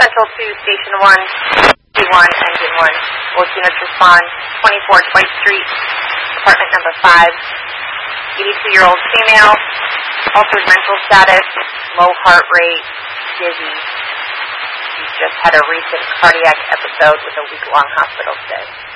Central to Station 1, T1, Engine 1. Both units respond. 24 Dwight Street, apartment number 5. 82-year-old female, altered mental status, low heart rate, dizzy. She's just had a recent cardiac episode with a week-long hospital stay.